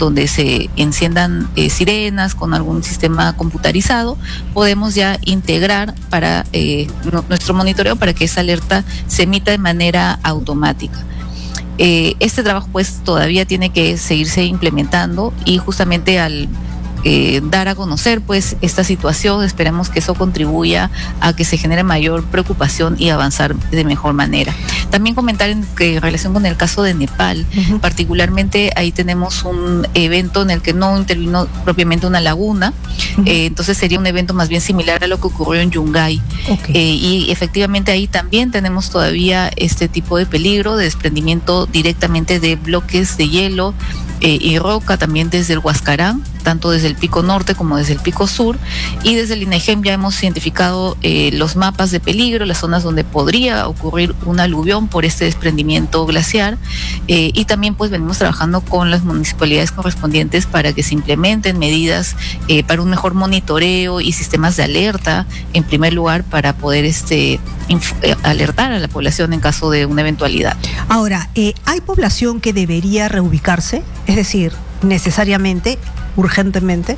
donde se enciendan sirenas con algún sistema computarizado, podemos ya integrar para nuestro monitoreo para que esa alerta se emita de manera automática. Este trabajo pues todavía tiene que seguirse implementando, y justamente al dar a conocer pues esta situación, esperemos que eso contribuya a que se genere mayor preocupación y avanzar de mejor manera. También comentar en relación con el caso de Nepal, particularmente ahí tenemos un evento en el que no intervino propiamente una laguna, entonces sería un evento más bien similar a lo que ocurrió en Yungay. Y efectivamente ahí también tenemos todavía este tipo de peligro de desprendimiento directamente de bloques de hielo y roca, también desde el Huascarán, tanto desde el pico norte como desde el pico sur, y desde el INEGEM ya hemos identificado los mapas de peligro, las zonas donde podría ocurrir un aluvión por este desprendimiento glaciar, y también pues venimos trabajando con las municipalidades correspondientes para que se implementen medidas para un mejor monitoreo y sistemas de alerta, en primer lugar, para poder alertar a la población en caso de una eventualidad. Ahora, ¿hay población que debería reubicarse? Es decir, necesariamente, urgentemente.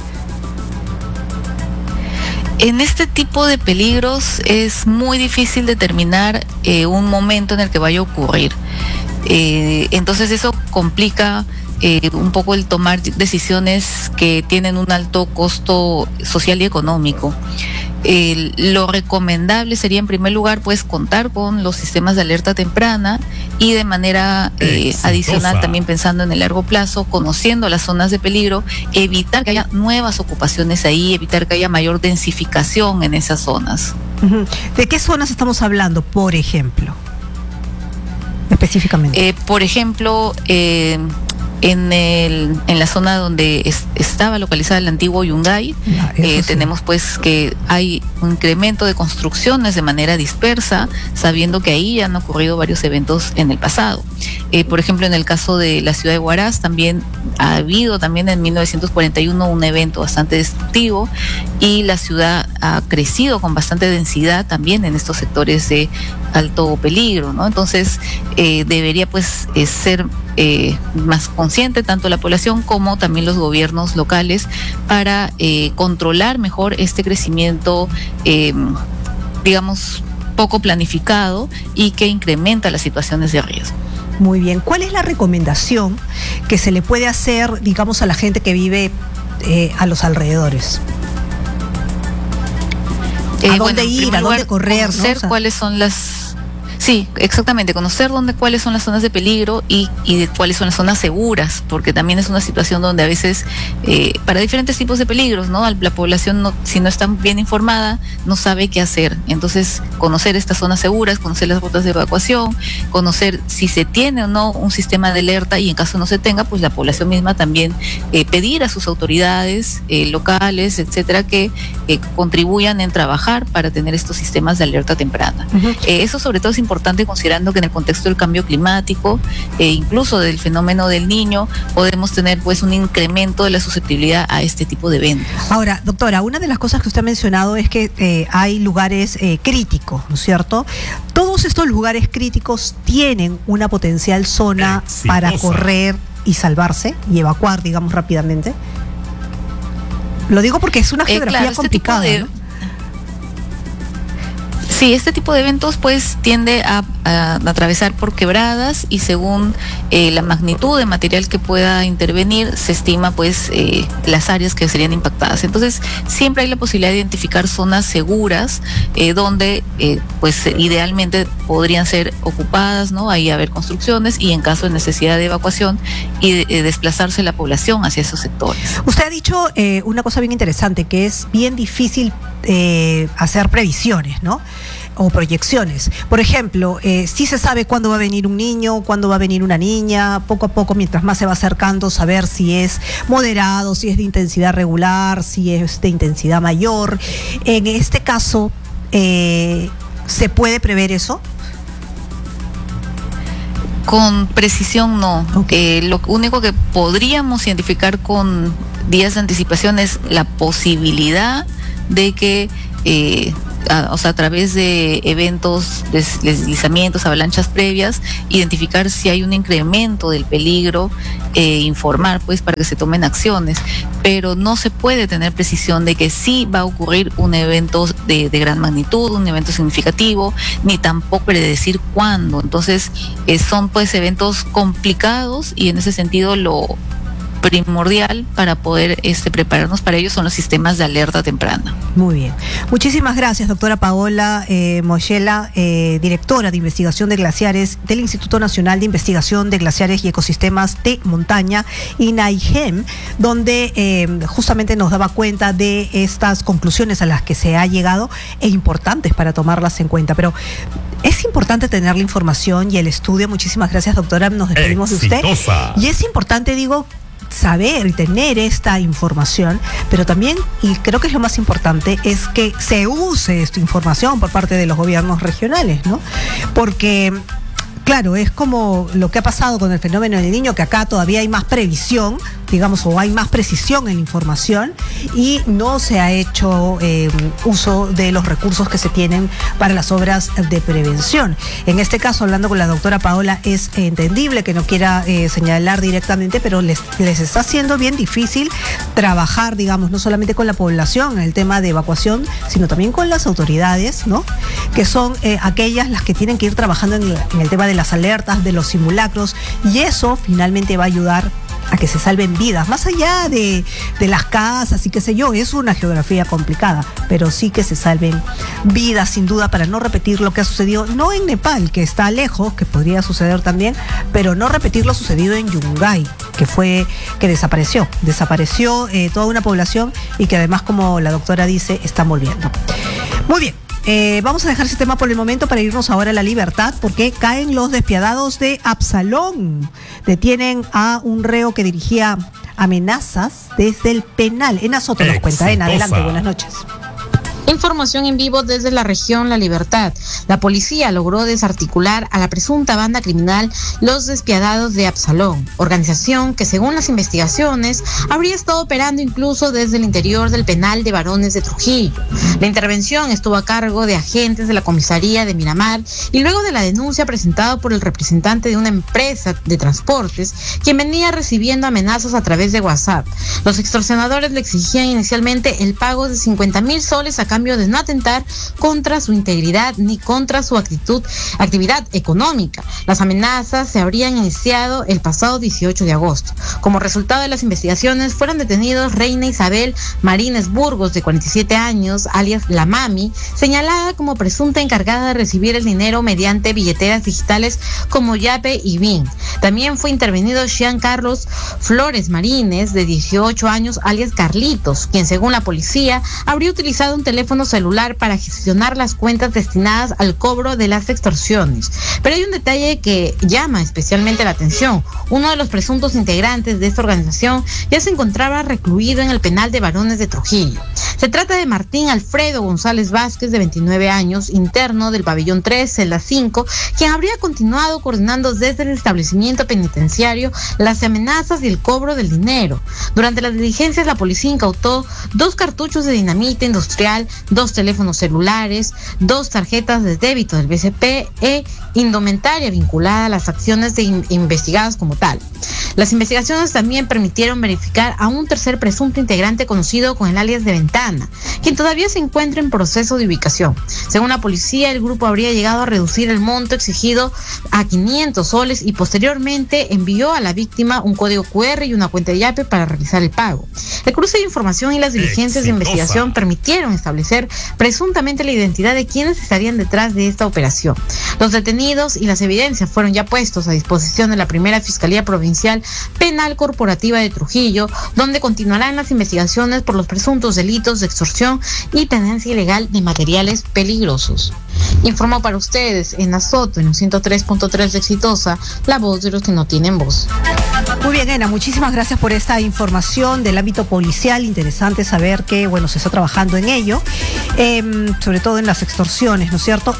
En este tipo de peligros es muy difícil determinar un momento en el que vaya a ocurrir. Entonces eso complica un poco el tomar decisiones que tienen un alto costo social y económico. Lo recomendable sería, en primer lugar, pues contar con los sistemas de alerta temprana, y de manera adicional, también pensando en el largo plazo, conociendo las zonas de peligro, evitar que haya nuevas ocupaciones ahí, evitar que haya mayor densificación en esas zonas. ¿De qué zonas estamos hablando, por ejemplo? Específicamente. Por ejemplo, en la zona donde estaba localizada el antiguo Yungay, tenemos pues que hay un incremento de construcciones de manera dispersa, sabiendo que ahí han ocurrido varios eventos en el pasado. Por ejemplo, en el caso de la ciudad de Huaraz, también ha habido también en 1941 un evento bastante destructivo, y la ciudad ha crecido con bastante densidad también en estos sectores de alto peligro, ¿no? Entonces debería pues ser más consciente tanto la población como también los gobiernos locales para controlar mejor este crecimiento, digamos, poco planificado, y que incrementa las situaciones de riesgo. Muy bien. ¿Cuál es la recomendación que se le puede hacer, digamos, a la gente que vive a los alrededores? ¿A dónde ir? ¿A dónde correr? Conocer, ¿no? Cuáles son las... Sí, exactamente, conocer cuáles son las zonas de peligro y de cuáles son las zonas seguras, porque también es una situación donde a veces, para diferentes tipos de peligros, ¿no? La población, si no está bien informada, no sabe qué hacer. Entonces, conocer estas zonas seguras, conocer las rutas de evacuación, conocer si se tiene o no un sistema de alerta, y en caso no se tenga, pues la población misma también pedir a sus autoridades locales, etcétera, que contribuyan en trabajar para tener estos sistemas de alerta temprana. Eso sobre todo es importante, considerando que en el contexto del cambio climático e incluso del fenómeno del Niño, podemos tener pues un incremento de la susceptibilidad a este tipo de eventos. Ahora, doctora, una de las cosas que usted ha mencionado es que hay lugares críticos, ¿no es cierto? Todos estos lugares críticos tienen una potencial zona para correr y salvarse y evacuar, digamos, rápidamente. Lo digo porque es una geografía complicada, ¿no? Sí, este tipo de eventos pues tiende a atravesar por quebradas, y según la magnitud de material que pueda intervenir, se estima pues las áreas que serían impactadas. Entonces siempre hay la posibilidad de identificar zonas seguras donde pues idealmente podrían ser ocupadas, ¿no? Ahí haber construcciones, y en caso de necesidad de evacuación y desplazarse la población hacia esos sectores. Usted ha dicho una cosa bien interesante, que es bien difícil hacer previsiones, ¿no? O proyecciones. Por ejemplo, sí se sabe cuándo va a venir un niño, cuándo va a venir una niña, poco a poco, mientras más se va acercando, saber si es moderado, si es de intensidad regular, si es de intensidad mayor. En este caso, ¿se puede prever eso? Con precisión no. Lo único que podríamos identificar con días de anticipación es la posibilidad de que o sea, a través de eventos, deslizamientos, avalanchas previas, identificar si hay un incremento del peligro, informar pues para que se tomen acciones, pero no se puede tener precisión de que sí va a ocurrir un evento de gran magnitud, un evento significativo, ni tampoco predecir cuándo. Entonces son pues eventos complicados, y en ese sentido lo primordial para poder prepararnos para ello son los sistemas de alerta temprana. Muy bien. Muchísimas gracias, doctora Paola Moyela, directora de investigación de glaciares del Instituto Nacional de Investigación de Glaciares y Ecosistemas de Montaña, INAIGEM, donde justamente nos daba cuenta de estas conclusiones a las que se ha llegado, e importantes para tomarlas en cuenta. Pero es importante tener la información y el estudio. Muchísimas gracias, doctora. Nos despedimos de usted. Y es importante, digo, saber y tener esta información, pero también, y creo que es lo más importante, es que se use esta información por parte de los gobiernos regionales, ¿no? Porque claro, es como lo que ha pasado con el fenómeno del Niño, que acá todavía hay más previsión, digamos, o hay más precisión en la información, y no se ha hecho uso de los recursos que se tienen para las obras de prevención. En este caso, hablando con la doctora Paola, es entendible que no quiera señalar directamente, pero les está haciendo bien difícil trabajar, digamos, no solamente con la población en el tema de evacuación, sino también con las autoridades, ¿no? Que son aquellas las que tienen que ir trabajando en el tema de las alertas, de los simulacros, y eso finalmente va a ayudar a que se salven vidas, más allá de las casas y qué sé yo. Es una geografía complicada, pero sí que se salven vidas, sin duda, para no repetir lo que ha sucedido, no en Nepal, que está lejos, que podría suceder también, pero no repetir lo sucedido en Yungay, que desapareció toda una población, y que además, como la doctora dice, está volviendo. Muy bien. Vamos a dejar ese tema por el momento para irnos ahora a La Libertad, porque caen los despiadados de Absalón. Detienen a un reo que dirigía amenazas desde el penal. Ena Soto nos cuenta. Ena, adelante, buenas noches. Información en vivo desde la región La Libertad. La policía logró desarticular a la presunta banda criminal Los Despiadados de Absalón, organización que, según las investigaciones, habría estado operando incluso desde el interior del penal de varones de Trujillo. La intervención estuvo a cargo de agentes de la comisaría de Miramar, y luego de la denuncia presentada por el representante de una empresa de transportes, quien venía recibiendo amenazas a través de WhatsApp. Los extorsionadores le exigían inicialmente el pago de 50,000 soles a cambio de no atentar contra su integridad ni contra su actividad económica. Las amenazas se habrían iniciado el pasado 18 de agosto. Como resultado de las investigaciones, fueron detenidos Reina Isabel Marínez Burgos, de 47 años, alias La Mami, señalada como presunta encargada de recibir el dinero mediante billeteras digitales como Yape y BIN. También fue intervenido Jean Carlos Flores Marínez, de 18 años, alias Carlitos, quien, según la policía, habría utilizado un teléfono celular para gestionar las cuentas destinadas al cobro de las extorsiones. Pero hay un detalle que llama especialmente la atención. Uno de los presuntos integrantes de esta organización ya se encontraba recluido en el penal de varones de Trujillo. Se trata de Martín Alfredo González Vázquez, de 29 años, interno del pabellón 3, celda 5, quien habría continuado coordinando desde el establecimiento penitenciario las amenazas y el cobro del dinero. Durante las diligencias, la policía incautó 2 cartuchos de dinamita industrial, 2 teléfonos celulares, 2 tarjetas de débito del BCP e indumentaria vinculada a las acciones investigadas como tal. Las investigaciones también permitieron verificar a un tercer presunto integrante conocido con el alias de Ventana, quien todavía se encuentra en proceso de ubicación. Según la policía, el grupo habría llegado a reducir el monto exigido a 500 soles y posteriormente envió a la víctima un código QR y una cuenta de Yape para realizar el pago. El cruce de información y las diligencias de investigación permitieron establecer presuntamente la identidad de quienes estarían detrás de esta operación. Los detenidos y las evidencias fueron ya puestos a disposición de la Primera Fiscalía Provincial Penal Corporativa de Trujillo, donde continuarán las investigaciones por los presuntos delitos de extorsión y tenencia ilegal de materiales peligrosos. Informó para ustedes Ena Soto en un 103.3 de Exitosa, la voz de los que no tienen voz. Muy bien, Ena, muchísimas gracias por esta información del ámbito policial. Interesante saber que, bueno, se está trabajando en ello, sobre todo en las extorsiones, ¿no es cierto?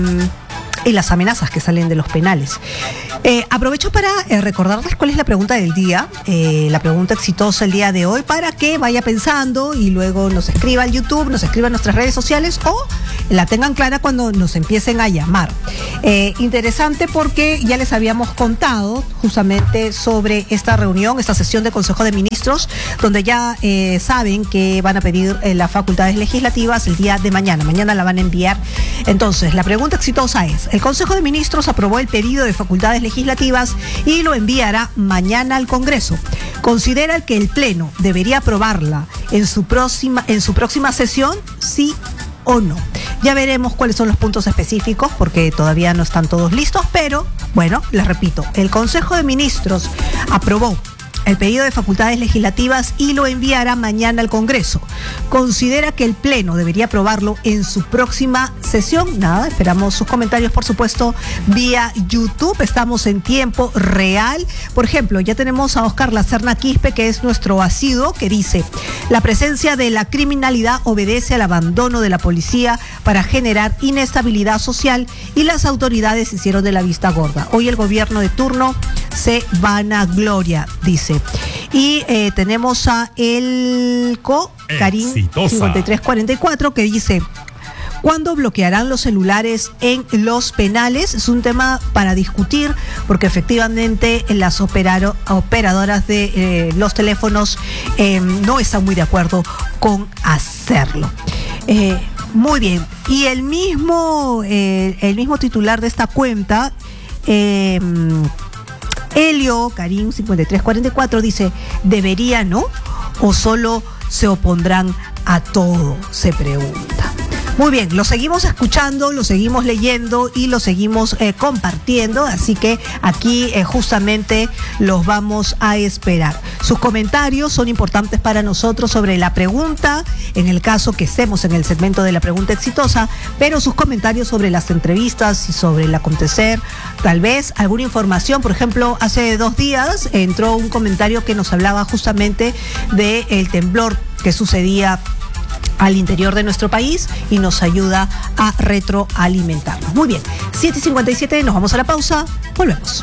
Y las amenazas que salen de los penales. Aprovecho para recordarles cuál es la pregunta del día, la pregunta exitosa el día de hoy, para que vaya pensando y luego nos escriba al YouTube, nos escriba en nuestras redes sociales, o la tengan clara cuando nos empiecen a llamar. Interesante porque ya les habíamos contado justamente sobre esta reunión, esta sesión de Consejo de Ministros, donde ya saben que van a pedir las facultades legislativas el día de mañana. Mañana la van a enviar. Entonces, la pregunta exitosa es: el Consejo de Ministros aprobó el pedido de facultades legislativas y lo enviará mañana al Congreso. ¿Considera que el Pleno debería aprobarla en su próxima sesión? ¿Sí o no? Ya veremos cuáles son los puntos específicos porque todavía no están todos listos, pero bueno, les repito, el Consejo de Ministros aprobó el pedido de facultades legislativas y lo enviará mañana al Congreso. ¿Considera que el Pleno debería aprobarlo en su próxima sesión? Nada, esperamos sus comentarios, por supuesto, vía YouTube. Estamos en tiempo real. Por ejemplo, ya tenemos a Oscar Lacerna Quispe, que es nuestro asiduo, que dice: la presencia de la criminalidad obedece al abandono de la policía para generar inestabilidad social y las autoridades hicieron de la vista gorda. Hoy el gobierno de turno se vanagloria, dice. Y tenemos a Elco Karim 5344 que dice: ¿cuándo bloquearán los celulares en los penales? Es un tema para discutir porque efectivamente las operadoras de los teléfonos no están muy de acuerdo con hacerlo. Muy bien. Y el mismo titular de esta cuenta, Helio Karim 5344, dice: ¿debería, no? ¿O solo se opondrán a todo? Se pregunta. Muy bien, lo seguimos escuchando, lo seguimos leyendo y lo seguimos compartiendo, así que aquí justamente los vamos a esperar. Sus comentarios son importantes para nosotros sobre la pregunta, en el caso que estemos en el segmento de la pregunta exitosa, pero sus comentarios sobre las entrevistas y sobre el acontecer, tal vez alguna información. Por ejemplo, hace 2 días entró un comentario que nos hablaba justamente del temblor que sucedía al interior de nuestro país y nos ayuda a retroalimentarnos. Muy bien, 7:57, nos vamos a la pausa, volvemos.